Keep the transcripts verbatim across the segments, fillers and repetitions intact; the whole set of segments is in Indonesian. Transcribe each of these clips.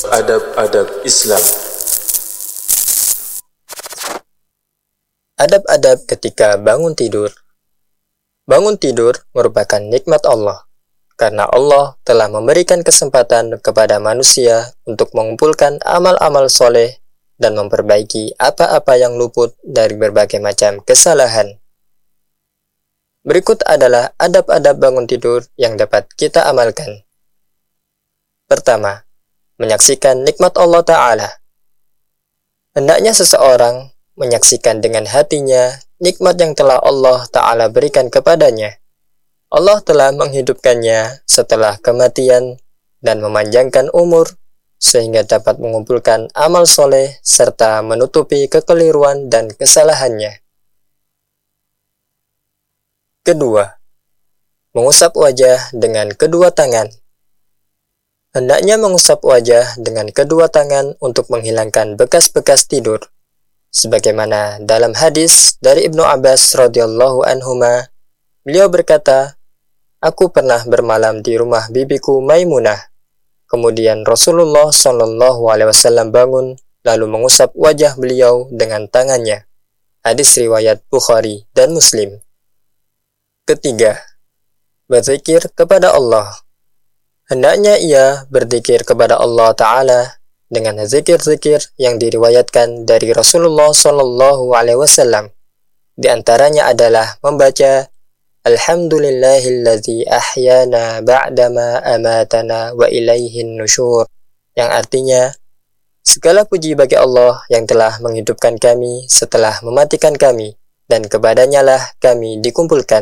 Adab-adab Islam. Adab-adab ketika bangun tidur. Bangun tidur merupakan nikmat Allah, karena Allah telah memberikan kesempatan kepada manusia untuk mengumpulkan amal-amal soleh dan memperbaiki apa-apa yang luput dari berbagai macam kesalahan. Berikut adalah adab-adab bangun tidur yang dapat kita amalkan. Pertama, menyaksikan nikmat Allah Ta'ala. Hendaknya seseorang menyaksikan dengan hatinya nikmat yang telah Allah Ta'ala berikan kepadanya. Allah telah menghidupkannya setelah kematian dan memanjangkan umur, sehingga dapat mengumpulkan amal soleh serta menutupi kekeliruan dan kesalahannya. Kedua, mengusap wajah dengan kedua tangan. Hendaknya mengusap wajah dengan kedua tangan untuk menghilangkan bekas-bekas tidur. Sebagaimana dalam hadis dari Ibnu Abbas radhiyallahu anhuma, beliau berkata, "Aku pernah bermalam di rumah bibiku Maimunah. Kemudian Rasulullah shallallahu alaihi wasallam bangun lalu mengusap wajah beliau dengan tangannya." Hadis riwayat Bukhari dan Muslim. Ketiga, berzikir kepada Allah. Hendaknya ia berzikir kepada Allah Ta'ala dengan zikir-zikir yang diriwayatkan dari Rasulullah shallallahu alaihi wasallam. Di antaranya adalah membaca Alhamdulillahilladzi ahyana ba'dama amatana wa ilaihin nusyur, yang artinya, segala puji bagi Allah yang telah menghidupkan kami setelah mematikan kami, dan kepadanya lah kami dikumpulkan.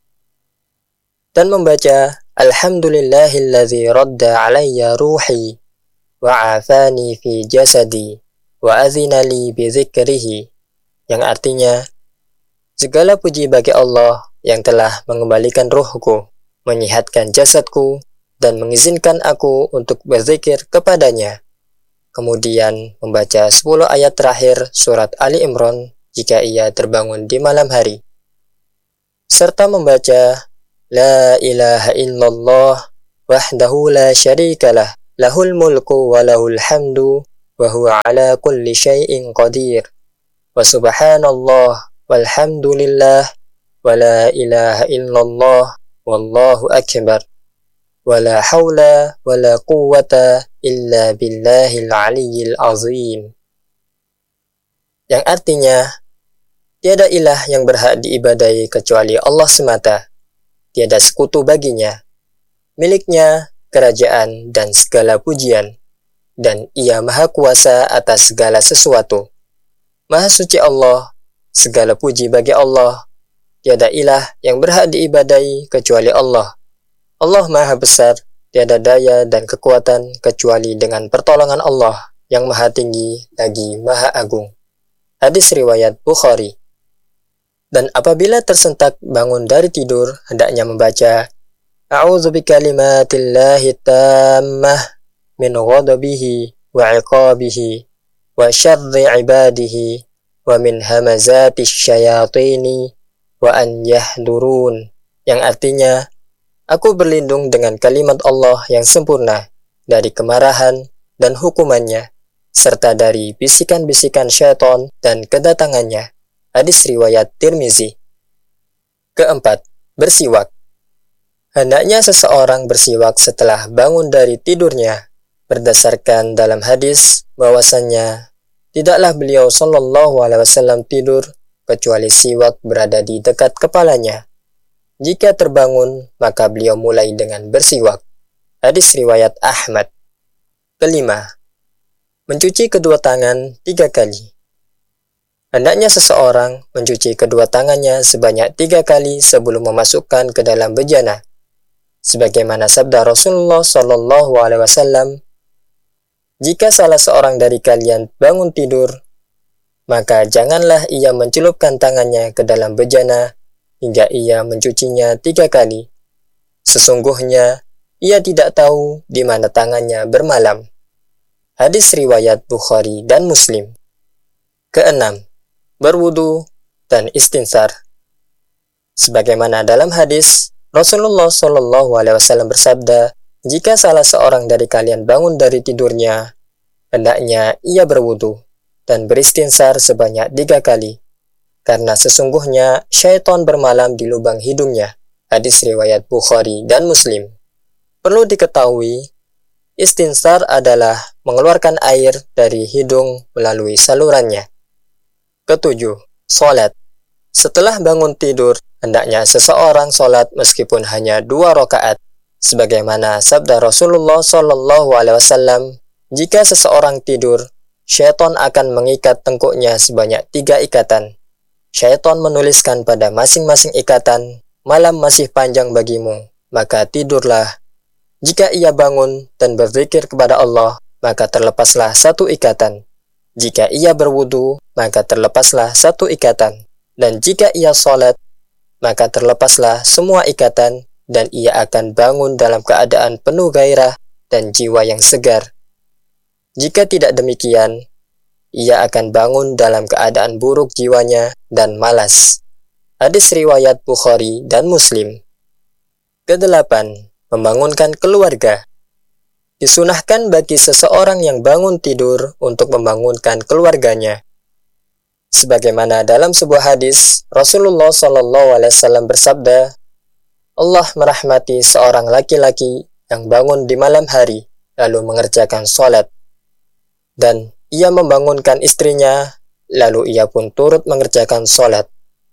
Dan membaca Alhamdulillahilladzi radda alayya ruhi wa afani fi jasadi wa azina li bi dzikrihi, yang artinya, segala puji bagi Allah yang telah mengembalikan ruhku, menyehatkan jasadku, dan mengizinkan aku untuk berzikir kepadanya. Kemudian membaca sepuluh ayat terakhir surat Ali Imran jika ia terbangun di malam hari. Serta membaca La ilaha illallah wahdahu la syarikalah lahul mulku wa lahul hamdu wa huwa ala kulli syai'in qadir wa subhanallah walhamdulillah wa la ilaha illallah wallahu akbar wa la hawla wa la quwwata illa billahil aliyyil azim, yang artinya, tiada ilah yang berhak diibadai kecuali Allah semata, tiada sekutu baginya, miliknya kerajaan dan segala pujian, dan ia maha kuasa atas segala sesuatu. Maha suci Allah, segala puji bagi Allah, tiada ilah yang berhak diibadai kecuali Allah. Allah maha besar, tiada daya dan kekuatan kecuali dengan pertolongan Allah yang maha tinggi lagi maha agung. Hadis riwayat Bukhari. Dan apabila tersentak bangun dari tidur, hendaknya membaca A'udzu bikalimatillahi tammah min ghadabihi wa 'iqabihi wa syarri 'ibadihi wa min hamazati syayatini wa an yahdurun, yang artinya, aku berlindung dengan kalimat Allah yang sempurna dari kemarahan dan hukumannya, serta dari bisikan-bisikan syaitan dan kedatangannya. Hadis riwayat Tirmizi. Keempat, bersiwak. Hendaknya seseorang bersiwak setelah bangun dari tidurnya, berdasarkan dalam hadis bahwasannya tidaklah beliau sallallahu alaihi wasallam tidur kecuali siwak berada di dekat kepalanya. Jika terbangun, maka beliau mulai dengan bersiwak. Hadis riwayat Ahmad. Kelima, mencuci kedua tangan tiga kali. Hendaknya seseorang mencuci kedua tangannya sebanyak tiga kali sebelum memasukkan ke dalam bejana. Sebagaimana sabda Rasulullah shallallahu alaihi wasallam, jika salah seorang dari kalian bangun tidur, maka janganlah ia mencelupkan tangannya ke dalam bejana hingga ia mencucinya tiga kali. Sesungguhnya ia tidak tahu di mana tangannya bermalam. Hadis riwayat Bukhari dan Muslim. Keenam, berwudu dan istinsar. Sebagaimana dalam hadis, Rasulullah shallallahu alaihi wasallam bersabda, jika salah seorang dari kalian bangun dari tidurnya, hendaknya ia berwudu dan beristinsar sebanyak tiga kali, karena sesungguhnya syaitan bermalam di lubang hidungnya. Hadis riwayat Bukhari dan Muslim. Perlu diketahui, istinsar adalah mengeluarkan air dari hidung melalui salurannya. Ketujuh, sholat. Setelah bangun tidur, hendaknya seseorang sholat meskipun hanya dua rakaat, sebagaimana sabda Rasulullah Shallallahu Alaihi Wasallam, jika seseorang tidur, syaitan akan mengikat tengkuknya sebanyak tiga ikatan. Syaitan menuliskan pada masing-masing ikatan, malam masih panjang bagimu, maka tidurlah. Jika ia bangun dan berzikir kepada Allah, maka terlepaslah satu ikatan. Jika ia berwudu, maka terlepaslah satu ikatan. Dan jika ia sholat, maka terlepaslah semua ikatan, dan ia akan bangun dalam keadaan penuh gairah dan jiwa yang segar. Jika tidak demikian, ia akan bangun dalam keadaan buruk jiwanya dan malas. Hadis riwayat Bukhari dan Muslim. Kedelapan, membangunkan keluarga. Disunahkan bagi seseorang yang bangun tidur untuk membangunkan keluarganya. Sebagaimana dalam sebuah hadis, Rasulullah Shallallahu Alaihi Wasallam bersabda, Allah merahmati seorang laki-laki yang bangun di malam hari lalu mengerjakan sholat, dan ia membangunkan istrinya, lalu ia pun turut mengerjakan sholat.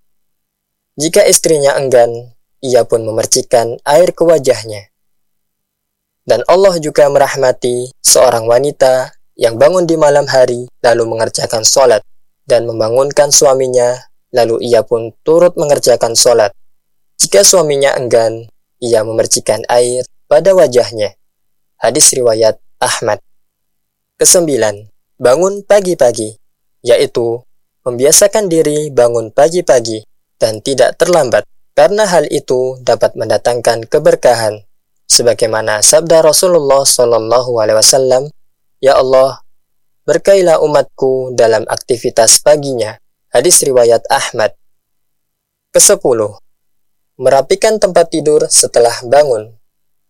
Jika istrinya enggan, ia pun memercikkan air ke wajahnya. Dan Allah juga merahmati seorang wanita yang bangun di malam hari lalu mengerjakan sholat, dan membangunkan suaminya, lalu ia pun turut mengerjakan sholat. Jika suaminya enggan, ia memercikkan air pada wajahnya. Hadis riwayat Ahmad. Kesembilan, bangun pagi-pagi, yaitu membiasakan diri bangun pagi-pagi dan tidak terlambat, karena hal itu dapat mendatangkan keberkahan. Sebagaimana sabda Rasulullah Shallallahu Alaihi Wasallam, Ya Allah, berkailah umatku dalam aktivitas paginya. Hadis riwayat Ahmad. Kesepuluh, merapikan tempat tidur setelah bangun.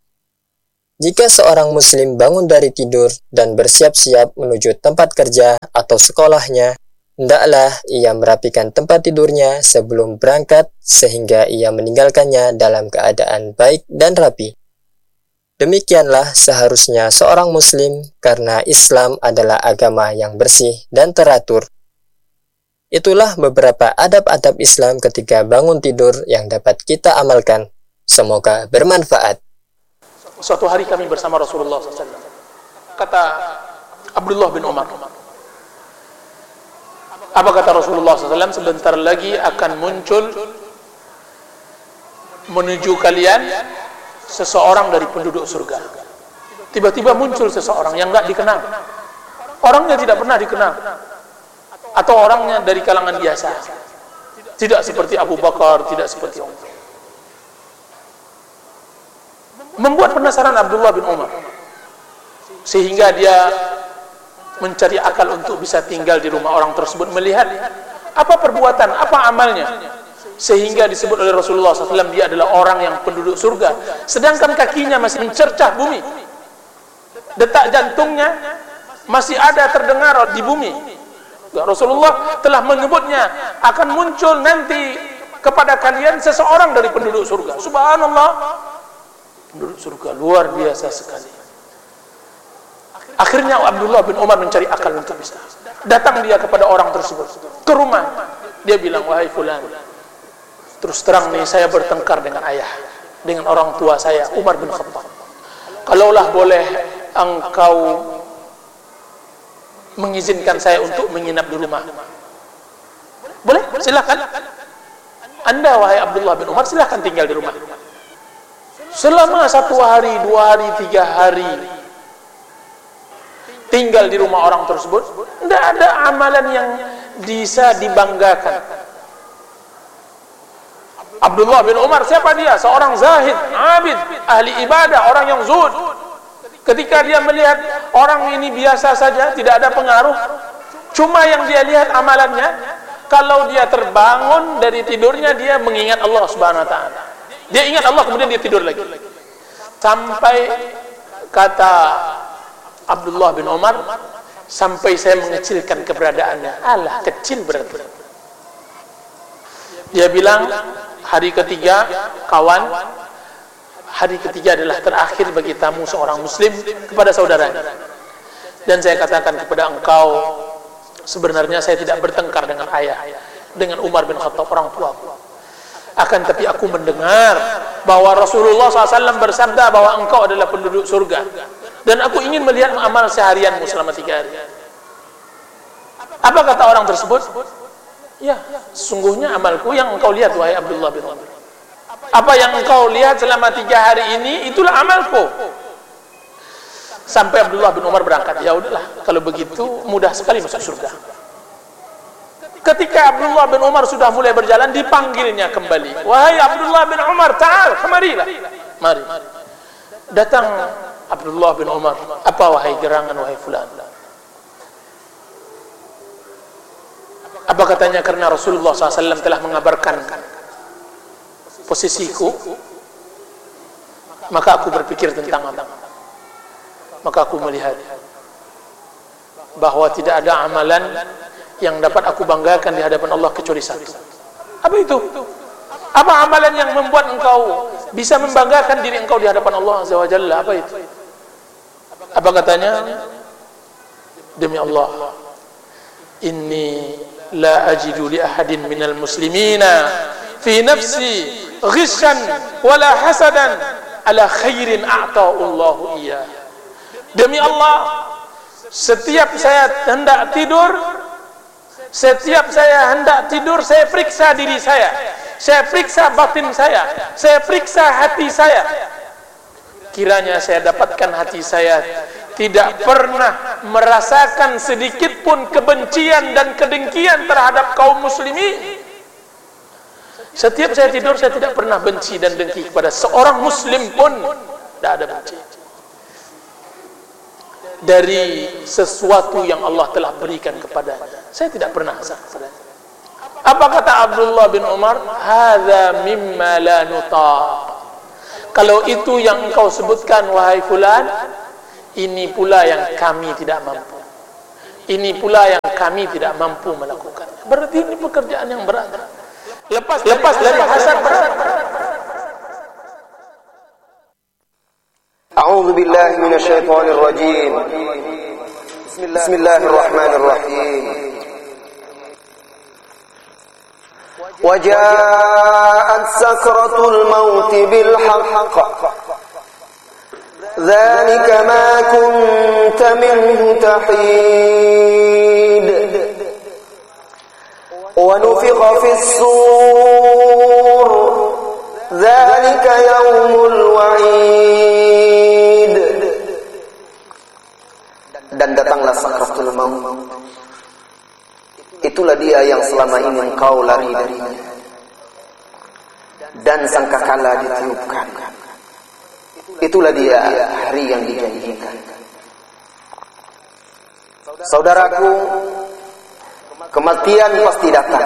Jika seorang muslim bangun dari tidur dan bersiap-siap menuju tempat kerja atau sekolahnya, hendaklah ia merapikan tempat tidurnya sebelum berangkat sehingga ia meninggalkannya dalam keadaan baik dan rapi. Demikianlah seharusnya seorang muslim, karena Islam adalah agama yang bersih dan teratur. Itulah beberapa adab-adab Islam ketika bangun tidur yang dapat kita amalkan. Semoga bermanfaat. Suatu hari kami bersama Rasulullah shallallahu alaihi wasallam. Kata Abdullah bin Umar, apa kata Rasulullah shallallahu alaihi wasallam? Sebentar lagi akan muncul menuju kalian seseorang dari penduduk surga. Tiba-tiba muncul seseorang yang enggak dikenal. Orangnya tidak pernah dikenal. Atau orangnya dari kalangan biasa. Tidak seperti Abu Bakar, tidak seperti Umar. Membuat penasaran Abdullah bin Umar, sehingga dia mencari akal untuk bisa tinggal di rumah orang tersebut, melihat apa perbuatan, apa amalnya, sehingga disebut oleh Rasulullah shallallahu alaihi wasallam dia adalah orang yang penduduk surga, sedangkan kakinya masih mencercah bumi, detak jantungnya masih ada terdengar di bumi. Rasulullah telah menyebutnya akan muncul nanti kepada kalian seseorang dari penduduk surga. Subhanallah, penduduk surga luar biasa sekali. Akhirnya Abdullah bin Umar mencari akal untuk bisa. Datang dia kepada orang tersebut ke rumah. Dia bilang, wahai fulan, terus terang nih saya bertengkar dengan ayah, dengan orang tua saya, Umar bin Khattab. Kalaulah boleh engkau mengizinkan saya untuk menginap di rumah, boleh? Silakan. Anda wahai Abdullah bin Umar, silakan tinggal di rumah. Selama satu hari, dua hari, tiga hari tinggal di rumah orang tersebut, tidak ada amalan yang bisa dibanggakan. Abdullah bin Umar, siapa dia? Seorang zahid, abid, ahli ibadah, orang yang zuhud. Ketika dia melihat orang ini biasa saja, tidak ada pengaruh, cuma yang dia lihat amalannya, kalau dia terbangun dari tidurnya, dia mengingat Allah Subhanahu wa taala. Dia ingat Allah, kemudian dia tidur lagi. Sampai kata Abdullah bin Umar, sampai saya mengecilkan keberadaannya. Alah, kecil berarti. Dia bilang hari ketiga, kawan, hari ketiga adalah terakhir bagi tamu seorang muslim kepada saudaranya. Dan saya katakan kepada engkau, sebenarnya saya tidak bertengkar dengan ayah, dengan Umar bin Khattab, orang tuaku. Akan tapi aku mendengar bahwa Rasulullah shallallahu alaihi wasallam bersabda bahwa engkau adalah penduduk surga. Dan aku ingin melihat amal seharianmu selama tiga hari. Apa kata orang tersebut? Ya, sesungguhnya amalku yang engkau lihat, wahai Abdullah bin Umar. Apa yang engkau lihat selama tiga hari ini, itulah amalku. Sampai Abdullah bin Umar berangkat. Ya udahlah, kalau begitu mudah sekali masuk surga. Ketika Abdullah bin Umar sudah mulai berjalan, dipanggilnya kembali. Wahai Abdullah bin Umar, ta'al, kemarilah. Mari. Datang Abdullah bin Umar. Apa wahai gerangan, wahai fulan? Apa katanya? Karena Rasulullah shallallahu alaihi wasallam telah mengabarkan posisiku, maka aku berpikir tentang apa? Maka aku melihat bahwa tidak ada amalan yang dapat aku banggakan di hadapan Allah kecuali satu. Apa itu? Apa amalan yang membuat engkau bisa membanggakan diri engkau di hadapan Allah Azza wa Jalla? Apa itu? Apa katanya? Demi Allah, inni la ajidu li ahadin minal muslimina fi nafsi ghishan wala hasadan ala khairin a'ta'u Allahu iya. Demi Allah, setiap saya hendak tidur, setiap saya hendak tidur, saya periksa diri saya, saya periksa batin saya, saya periksa hati saya. Kiranya saya dapatkan hati saya tidak pernah merasakan sedikit pun kebencian dan kedengkian terhadap kaum muslimin. Setiap saya tidur, saya tidak pernah benci dan dengki kepada seorang muslim pun. Tidak ada benci dari sesuatu yang Allah telah berikan kepadanya. Saya tidak pernah hasad kepadanya. Apa kata Abdullah bin Umar? Hadza mimma la nutaq. Kalau itu yang engkau sebutkan, wahai fulan, ini pula yang kami tidak mampu. Ini pula yang kami tidak mampu melakukan. Berarti ini pekerjaan yang berat. Lepas lepas dari hasad berat. A'udzu billahi minasyaitonir rajim. Bismillahirrahmanirrahim. Waja'at sakratul maut bil haqq. ذلك ما كنت منه تحيد ونفخ في الصور ذلك يوم الوعيد. Dan datanglah sakratul maut. Itulah dia yang selama ini engkau lari darinya, dan sangkakala ditiupkan. Itulah dia hari yang dijanjikan. Saudaraku, kematian pasti datang.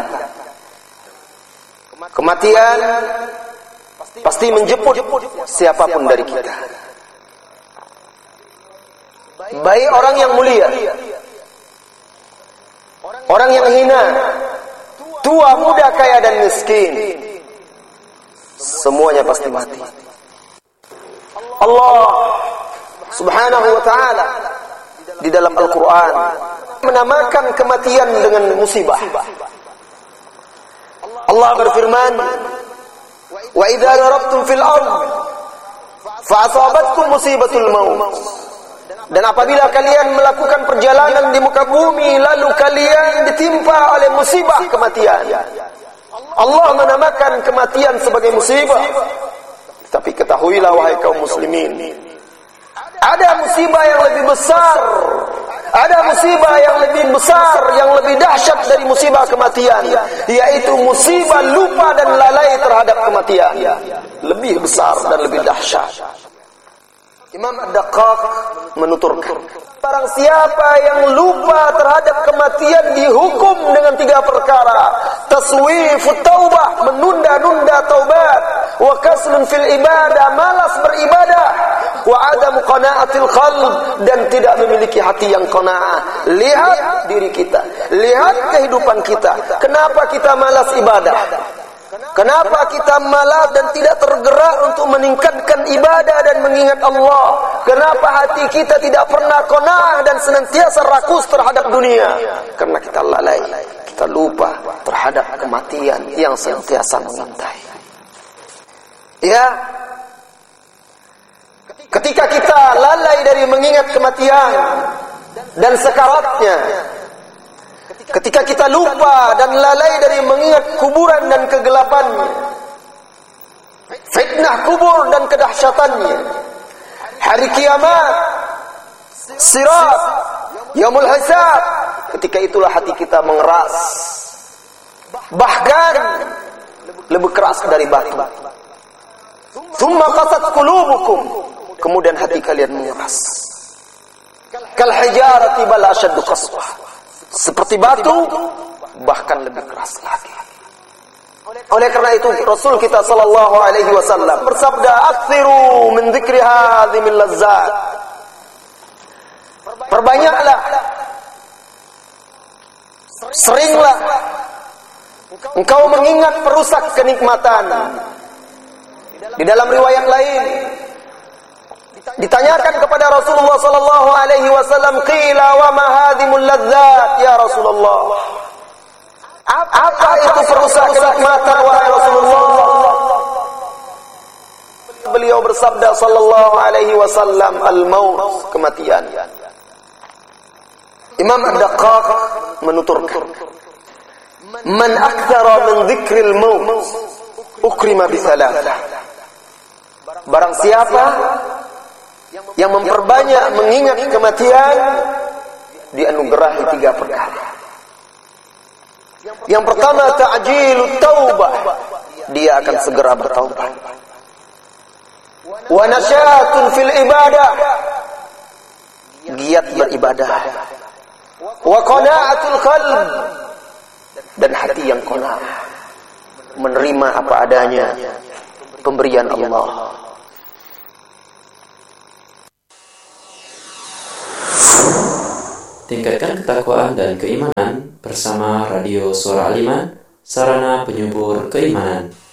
Kematian pasti menjemput siapapun dari kita. Baik orang yang mulia, orang yang hina, tua, muda, kaya dan miskin, semuanya pasti mati. Allah Subhanahu wa ta'ala di dalam Al-Quran menamakan kematian dengan musibah. Allah berfirman, wa idza darabtum fil ard fa asabatkum musibatul maut. Dan apabila kalian melakukan perjalanan di muka bumi lalu kalian ditimpa oleh musibah kematian, Allah menamakan kematian sebagai musibah. Tapi ketahuilah wahai kaum muslimin, ada musibah yang lebih besar, ada musibah yang lebih besar, yang lebih dahsyat dari musibah kematian, yaitu musibah lupa dan lalai terhadap kematian. Lebih besar dan lebih dahsyat. Imam Ad-Daqqaq menuturkan, barang siapa yang lupa terhadap kematian dihukum dengan tiga perkara: taswifut taubah, menunda-nunda taubat, wa kaslun fil ibadah, malas beribadah, wa adamu qana'atil qalb, dan tidak memiliki hati yang qanaah. Lihat diri kita, lihat kehidupan kita. Kenapa kita malas ibadah? Kenapa kita malas dan tidak tergerak untuk meningkatkan ibadah dan mengingat Allah? Kenapa hati kita tidak pernah qanaah dan senantiasa rakus terhadap dunia? Karena kita lalai, kita lupa terhadap kematian yang senantiasa mengintai. Ya, ketika kita lalai dari mengingat kematian dan sekaratnya, ketika kita lupa dan lalai dari mengingat kuburan dan kegelapannya, fitnah kubur dan kedahsyatannya, hari kiamat, sirat, yaumul hisab, ketika itulah hati kita mengeras, bahkan lebih keras dari batu. Tsumma qasat qulubukum, kemudian hati kalian mengeras. Kal hijarati bal ashaddu qaswah, seperti batu, bahkan lebih keras lagi. Oleh karena itu Rasul kita sallallahu alaihi wasallam bersabda, "Aktsiru min dzikri hadhimil lazzat." Perbanyaklah, seringlah engkau mengingat perusak kenikmatan. Di dalam riwayat lain ditanyakan kepada Rasulullah sallallahu alaihi wasallam, qila wa ma hadhimul ladzat ya Rasulullah, apa itu perusak kenikmatan wahai Rasulullah? Beliau bersabda sallallahu alaihi wasallam, al-maut, kematian. Imam Ad-Daqqaq menuturkan, man aktsara min dzikril maut ukrima bi thalathah. Barang siapa yang memperbanyak mengingat kematian, dianugerahi tiga perkara. Yang pertama, ta'jilut taubah, dia akan segera bertaubat. Wa nasyatun fil ibadah, giat beribadah. Wa qana'atul qalb, dan hati yang qanaah, menerima apa adanya pemberian Allah. Tingkatkan ketakwaan dan keimanan bersama Radio Suara Al-Iman, sarana penyubur keimanan.